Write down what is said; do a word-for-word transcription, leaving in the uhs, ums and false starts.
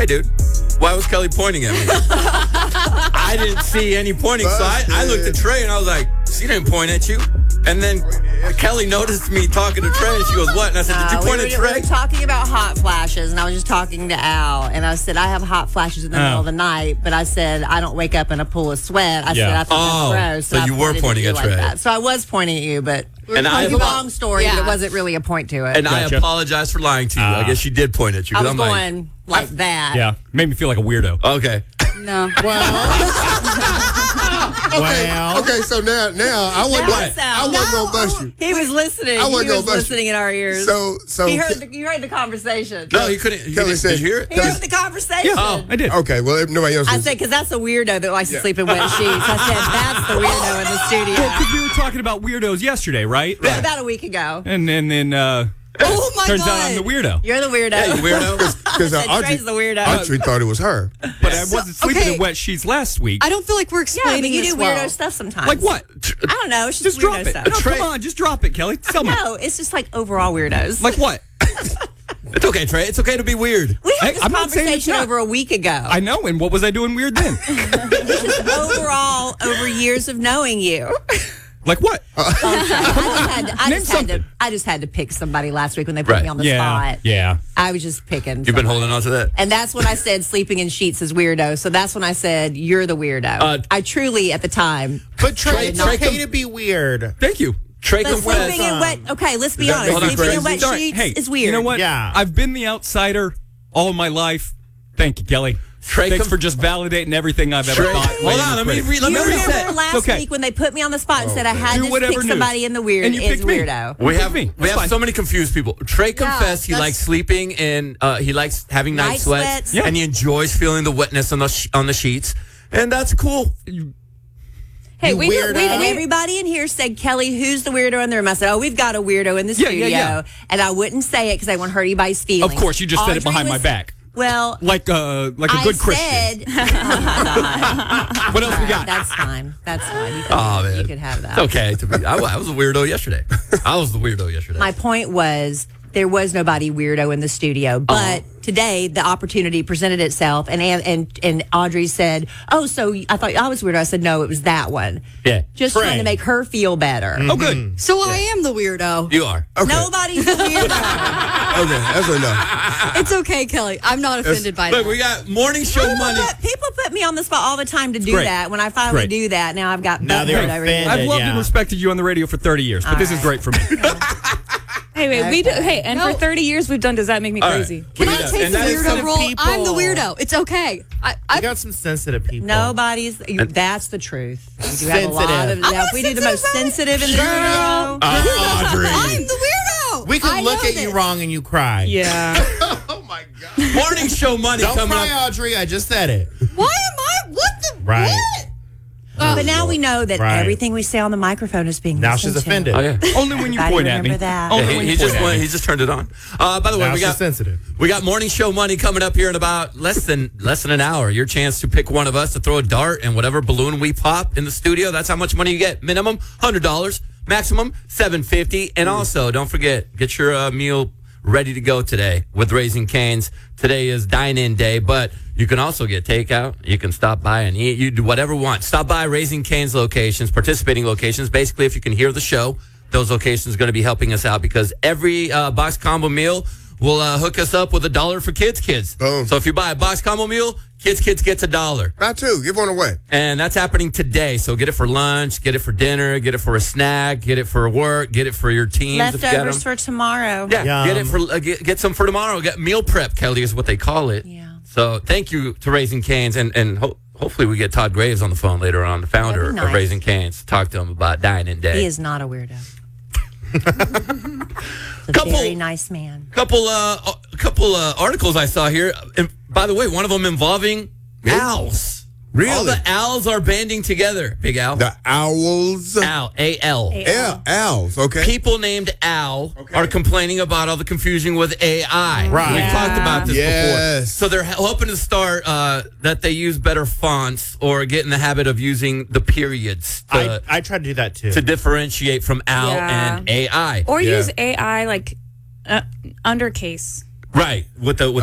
dude. Why was Kelly pointing at me? I didn't see any pointing, so I, I looked at Trey and I was like, she didn't point at you. And then Kelly noticed me talking to Trey and she goes, what? And I said, did you Uh, point we at were, Trey? We were talking about hot flashes, and I was just talking to Al, and I said, I have hot flashes in the Oh. middle of the night, but I said, I don't wake up in a pool of sweat. I Yeah. said, I think Oh, that's gross. so and I you were pointed pointing you at like Trey. that. So I was pointing at you, but And I it's a apo- long story, Yeah. but it wasn't really a point to it. And I Gotcha. apologize for lying to you. I Ah. guess she did point at you. I 'cause was I'm like, going like that. Yeah, made me feel like a weirdo. okay. No. Okay, Well. okay, so now, now I wasn't, Now it gonna, I sounds- wasn't gonna bust you. He was listening. I wasn't he was gonna bust you. listening in our ears. So, so he heard the, you heard the conversation. No, he couldn't. He Kelly didn't- said- did you hear it? He heard the conversation. Oh, I did. okay. Well, if nobody else, I is- said, because that's a weirdo that likes Yeah. to sleep in wet sheets. I said, that's the weirdo in the studio. Because we were talking about weirdos yesterday, right? About a week ago. And and then uh, Oh my turns god. out I'm the weirdo. You're the weirdo. Yeah, you weirdo. because I said, Audrey, Trey's the weirdo. Audrey thought it was her. But I wasn't sleeping okay. in wet sheets last week. I don't feel like we're Yeah, but explaining you this do weirdo well. stuff sometimes. Like what? I don't know. It's just, Just drop weirdo it. stuff. No, Trey- come on, just drop it, Kelly. Tell me. No, it's just like overall weirdos. Like what? It's okay, Trey. It's okay to be weird. we had Hey, this I'm not saying it's conversation not. over a week ago. I know, and what was I doing weird then? just overall over years of knowing you. Like what? I just had to, I Name just had to, something. I just had to pick somebody last week when they put Right. me on the yeah, spot. yeah. I was just picking. You've been somebody. holding on to that. And that's when I said sleeping in sheets is weirdo. So that's when I said you're the weirdo. Uh, I truly at the time. But Trey, it's Trey, okay come- to be weird. Thank you. Trey But confessed. sleeping in wet. Okay, let's be Does that honest. make you Sleeping in crazy? wet sheets hey, is weird. You know what? Yeah. I've been the outsider all my life. Thank you, Kelly. Trey Thanks com- for just validating everything I've ever Trey, thought. hold on. Let me re- let You me remember reset. last Okay. week when they put me on the spot and said I had Do to whatever pick new. somebody in the weird And you is picked me. weirdo. We have me. we That's have fine. so many confused people. Trey confessed he that's- likes sleeping in. Uh, he likes having night, Night sweats, sweats. Yeah. and he enjoys feeling the wetness on the sh- on the sheets, and that's cool. Hey, we, weirdo. we, And we, everybody in here said, Kelly, who's the weirdo in the room? I said, oh, we've got a weirdo in the Yeah, studio. yeah, yeah. And I wouldn't say it because I wouldn't hurt anybody's feelings. Of course, you just said it Audrey behind my was- back. Well, Like uh, like a I good Christian. said, What else we got? that's fine. That's fine. You could, Oh man, you could have that. It's okay. To be, I, I was a weirdo yesterday. I was the weirdo yesterday. My point was there was nobody weirdo in the studio, but today the opportunity presented itself, and and and Audrey said, "Oh, so I thought I was weirdo." I said, "No, it was that one." Yeah. just Trey. trying to make her feel better. Oh, good. so I am the weirdo. You are. Okay, Nobody's the weirdo. okay, that's enough. It's okay, Kelly. I'm not offended by Look, that. we got morning show People money. put, people put me on the spot all the time to do Great. that. When I finally Great. do that, now I've got Now they're butthurt over here. offended. I've loved yeah. and respected you on the radio for thirty years, but All this is right. great for me. Hey, wait, we do. Hey, and No. for thirty years we've done. Does that make me All right. crazy? Can We I got- take and the that is weirdo some role? people- I'm the weirdo. It's okay. I, I I got some sensitive people. Nobody's. You, that's the truth. We do have a lot of. Sensitive. Yeah, I'm if we do the most sensitive sensitive in the studio. Uh, Audrey. I'm the weirdo. We can I look know at you this. wrong and you cry. Yeah. Oh my god. morning show money Don't coming cry, up. Audrey. I just said it. Why am I? What the? Right. What? But now we know that Right. everything we say on the microphone is being Now listened she's to. offended. Oh yeah. Only when you Everybody point at me. remember that. Only Yeah, when he, you he point just at went, me. he just turned it on. Uh, by the way, Now we she's got sensitive. we got morning show money coming up here in about less than less than an hour. Your chance to pick one of us to throw a dart and whatever balloon we pop in the studio. That's how much money you get. Minimum hundred dollars, maximum seven fifty. And also, don't forget, get your uh, meal ready to go today with Raising Cane's. Today is dine-in day, but you can also get takeout. You can stop by and eat. You do whatever you want. Stop by Raising Cane's locations, participating locations. Basically, if you can hear the show, those locations are going to be helping us out because every uh, box combo meal will uh, hook us up with a dollar for kids kids. Boom. So if you buy a box combo meal, kids kids gets a dollar. Not two. Give one away. And that's happening today. So get it for lunch, get it for dinner, get it for a snack, get it for work, get it for your teams. if you got Leftovers 'em. for tomorrow. Yeah, Yum. get it for uh, get, get some for tomorrow. Get meal prep, Kelly, is what they call it. Yeah. So thank you to Raising Cane's, and and ho- hopefully we get Todd Graves on the phone later on, the founder That'd be of nice. Raising Cane's. Talk to him about dining day. He is not a weirdo. He's a Couple- very nice man. couple uh a couple uh, articles I saw here, and by the way, one of them involving owls. Really? All the owls are banding together. Big Al. The owls. Owl. A L. Yeah, owls. Okay. People named Al are complaining about all the confusion with A I. Right. We've Yeah. talked about this before. Yes. So they're hoping to start uh, that they use better fonts or get in the habit of using the periods to, I, I tried to do that too. to differentiate from Al Yeah. and A I. Or Yeah. use A I like uh, undercase. Right. With the with